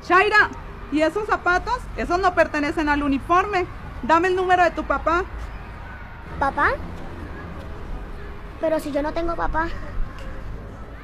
Shaira, ¿y esos zapatos? Esos no pertenecen al uniforme. Dame el número de tu papá. ¿Papá? Pero si yo no tengo papá.